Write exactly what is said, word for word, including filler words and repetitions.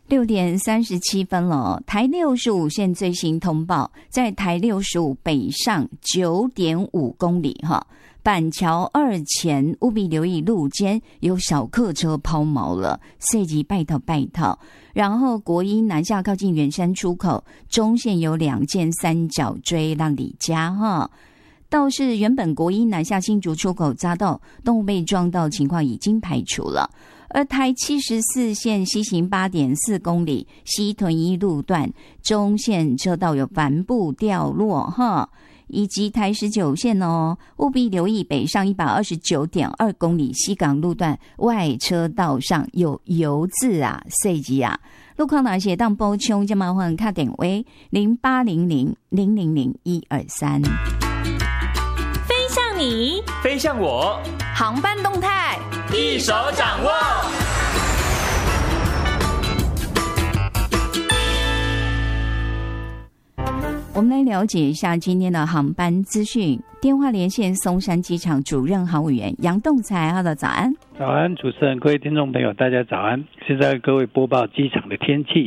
六点三十七分了，台六十五线最新通报，在台六十五北上九点五公里哈，板桥二前务必留意路肩有小客车抛锚了，涉及拜套拜套。然后国一南下靠近圆山出口，中线有两件三角锥让你加哈。倒是原本国一南下新竹出口匝道动物被撞到情况已经排除了。而台七十四线西行 八点四公里西屯一路段中线车道有帆布掉落哈，以及台十九线哦，务必留意北上 一百二十九点二公里西港路段外车道上有油渍啊碎机啊，路况哪些当补充就麻烦看点为零八零零零零零一二三。 飞向你， 飞向我， 航班动态一手掌握。 我们来了解一下今天的航班资讯。电话连线松山机场主任航务员杨栋才，好的，早安。 早安，主持人，各位听众朋友，大家早安。现在各位播报机场的天气。